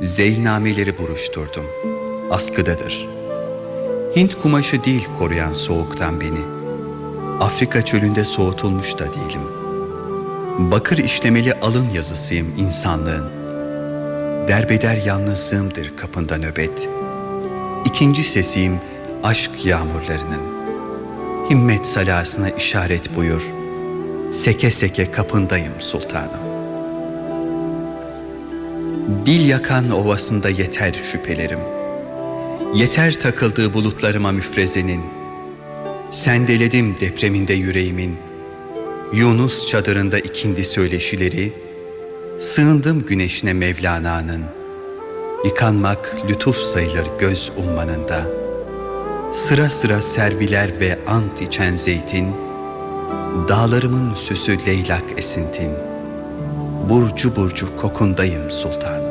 Zeylnameleri buruşturdum, askıdadır. Hint kumaşı değil koruyan soğuktan beni. Afrika çölünde soğutulmuş da değilim. Bakır işlemeli alın yazısıyım insanlığın. Derbeder yalnızlığımdır kapında nöbet. İkinci sesiyim aşk yağmurlarının. Himmet salasına işaret buyur. Seke seke kapındayım sultanım. Dil yakan ovasında yeter şüphelerim. Yeter takıldığı bulutlarıma müfrezenin. Sendeledim depreminde yüreğimin. Yunus çadırında ikindi söyleşileri. Sığındım güneşine Mevlana'nın. Yıkanmak lütuf sayılır göz ummanında. Sıra sıra serviler ve ant içen zeytin. Dağlarımın süsü leylak esintin. Burcu burcu kokundayım sultanım.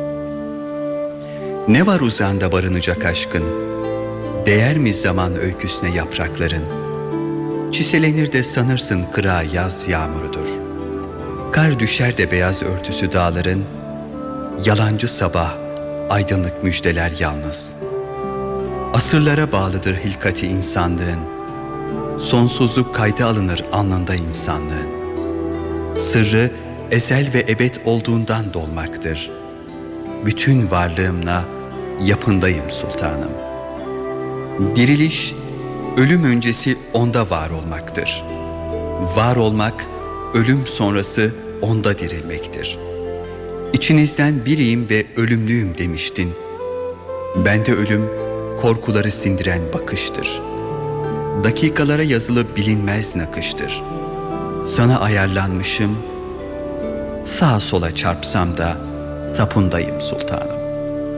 Ne var uzağında barınacak aşkın? Değer mi zaman öyküsüne yaprakların? Çiselenir de sanırsın kıra yaz yağmurudur. Kar düşer de beyaz örtüsü dağların. Yalancı sabah, aydınlık müjdeler yalnız. Asırlara bağlıdır hilkati insanlığın. Sonsuzluk kayda alınır alnında insanlığın. Sırrı ezel ve ebed olduğundan dolmaktır. Bütün varlığımla yapındayım sultanım. Diriliş, ölüm öncesi onda var olmaktır. Var olmak, ölüm sonrası onda dirilmektir. İçinizden biriyim ve ölümlüyüm demiştin. Bende ölüm, korkuları sindiren bakıştır. Dakikalara yazılı bilinmez nakıştır. Sana ayarlanmışım, sağa sola çarpsam da tapundayım sultanım.